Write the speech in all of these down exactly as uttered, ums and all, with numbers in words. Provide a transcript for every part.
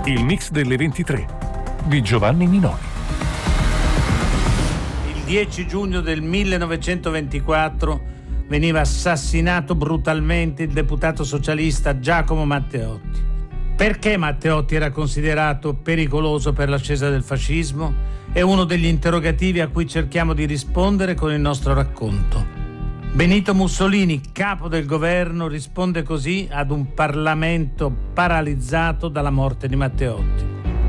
Il mix delle ventitré di Giovanni Minoli. Il dieci giugno del millenovecentoventiquattro veniva assassinato brutalmente il deputato socialista Giacomo Matteotti. Perché Matteotti era considerato pericoloso per l'ascesa del fascismo? È uno degli interrogativi a cui cerchiamo di rispondere con il nostro racconto. Benito Mussolini, capo del governo, risponde così ad un Parlamento paralizzato dalla morte di Matteotti.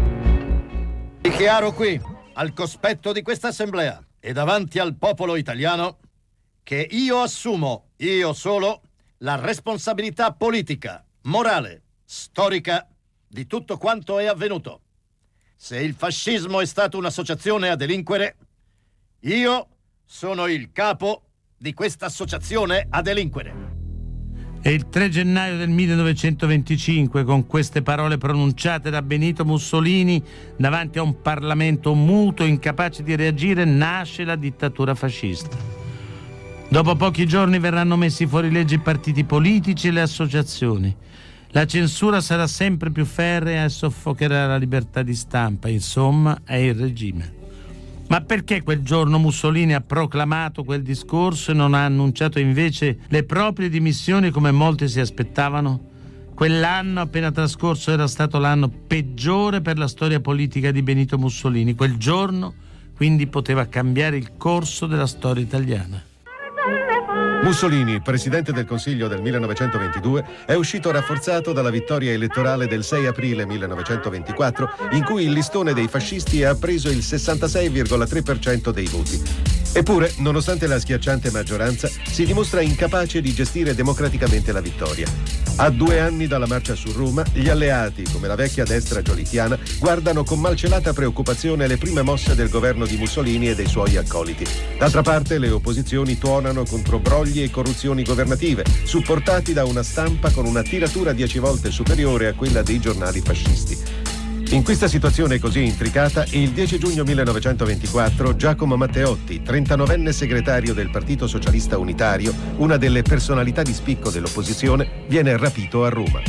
Dichiaro qui, al cospetto di questa assemblea e davanti al popolo italiano, che io assumo, io solo, la responsabilità politica, morale, storica di tutto quanto è avvenuto. Se il fascismo è stato un'associazione a delinquere, io sono il capo di questa associazione a delinquere. È il tre gennaio del millenovecentoventicinque, con queste parole pronunciate da Benito Mussolini davanti a un Parlamento muto, incapace di reagire, nasce la dittatura fascista. Dopo pochi giorni verranno messi fuori legge i partiti politici e le associazioni. La censura sarà sempre più ferrea e soffocherà la libertà di stampa. Insomma, è il regime. Ma perché quel giorno Mussolini ha proclamato quel discorso e non ha annunciato invece le proprie dimissioni come molti si aspettavano? Quell'anno appena trascorso era stato l'anno peggiore per la storia politica di Benito Mussolini. Quel giorno quindi poteva cambiare il corso della storia italiana. Mussolini, presidente del Consiglio del millenovecentoventidue, è uscito rafforzato dalla vittoria elettorale del sei aprile millenovecentoventiquattro, in cui il listone dei fascisti ha preso il sessantasei virgola tre per cento dei voti. Eppure, nonostante la schiacciante maggioranza, si dimostra incapace di gestire democraticamente la vittoria. A due anni dalla marcia su Roma, gli alleati, come la vecchia destra giolittiana, guardano con malcelata preoccupazione le prime mosse del governo di Mussolini e dei suoi accoliti. D'altra parte, le opposizioni tuonano contro brogli e corruzioni governative, supportati da una stampa con una tiratura dieci volte superiore a quella dei giornali fascisti. In questa situazione così intricata, il dieci giugno millenovecentoventiquattro Giacomo Matteotti, trentanovenne segretario del Partito Socialista Unitario, una delle personalità di spicco dell'opposizione, viene rapito a Roma.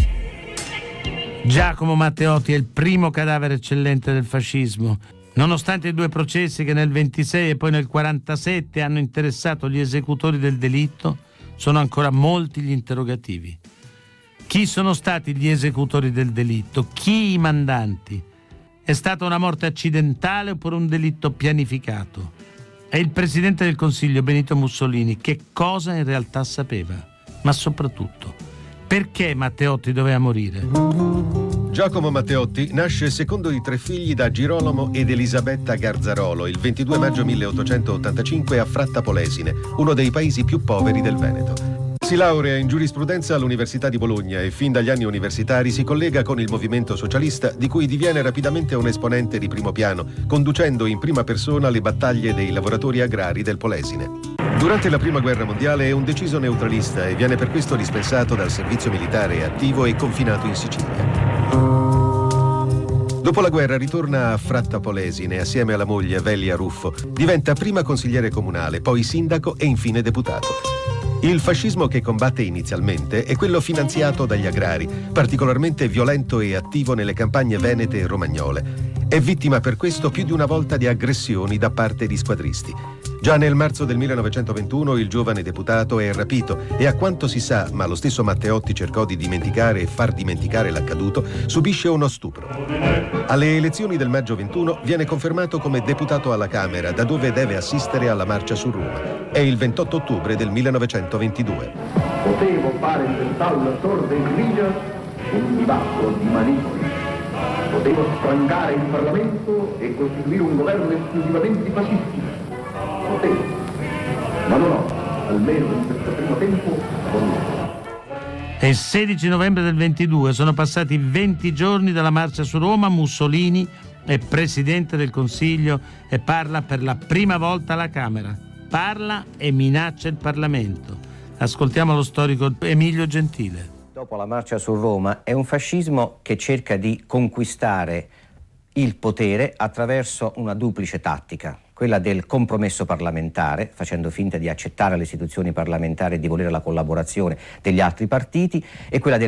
Giacomo Matteotti è il primo cadavere eccellente del fascismo. Nonostante i due processi che nel ventisei e poi nel quarantasette hanno interessato gli esecutori del delitto, sono ancora molti gli interrogativi. Chi sono stati gli esecutori del delitto? Chi i mandanti? È stata una morte accidentale oppure un delitto pianificato? E il presidente del Consiglio, Benito Mussolini, che cosa in realtà sapeva? Ma soprattutto, perché Matteotti doveva morire? Giacomo Matteotti nasce secondo i tre figli da Girolamo ed Elisabetta Garzarolo il ventidue maggio milleottocentottantacinque a Fratta Polesine, uno dei paesi più poveri del Veneto. Si laurea in giurisprudenza all'Università di Bologna e fin dagli anni universitari si collega con il movimento socialista, di cui diviene rapidamente un esponente di primo piano, conducendo in prima persona le battaglie dei lavoratori agrari del Polesine. Durante la Prima Guerra Mondiale è un deciso neutralista e viene per questo dispensato dal servizio militare attivo e confinato in Sicilia. Dopo la guerra ritorna a Fratta Polesine assieme alla moglie Velia Ruffo. Diventa prima consigliere comunale, poi sindaco e infine deputato. Il fascismo che combatte inizialmente è quello finanziato dagli agrari, particolarmente violento e attivo nelle campagne venete e romagnole. È vittima per questo più di una volta di aggressioni da parte di squadristi. Già nel marzo del millenovecentoventuno il giovane deputato è rapito e, a quanto si sa, ma lo stesso Matteotti cercò di dimenticare e far dimenticare l'accaduto, subisce uno stupro. Alle elezioni del maggio ventuno viene confermato come deputato alla Camera, da dove deve assistere alla marcia su Roma. È il ventotto ottobre del millenovecentoventidue. Potevo fare in quest'aula sorda e grigia un dibattito di manipoli. Potevo sprangare il Parlamento e costituire un governo esclusivamente fascista. Potevo, ma non ho, almeno in questo primo tempo, voluto. È il sedici novembre del ventidue, sono passati venti giorni dalla marcia su Roma. Mussolini è presidente del Consiglio e parla per la prima volta alla Camera. Parla e minaccia il Parlamento. Ascoltiamo lo storico Emilio Gentile. Dopo la marcia su Roma è un fascismo che cerca di conquistare il potere attraverso una duplice tattica, quella del compromesso parlamentare, facendo finta di accettare le istituzioni parlamentari e di volere la collaborazione degli altri partiti, e quella del